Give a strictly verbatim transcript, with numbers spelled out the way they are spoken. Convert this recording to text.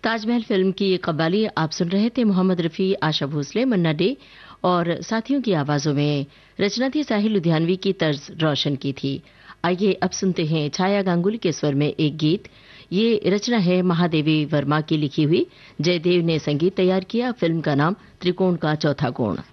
Taj Mahal film की ये कव्वाली आप सुन रहे थे। मोहम्मद रफी, आशा भोसले, मन्ना डे और साथियों की आवाजों में। रचना थी साहिल लुधियानवी की, तर्ज रोशन की थी। आइए अब सुनते हैं छाया गांगुली के स्वर में एक गीत। ये रचना है महादेवी वर्मा की लिखी हुई। जयदेव ने संगीत तैयार किया। फिल्म का नाम त्रिकोण का चौथा कोण।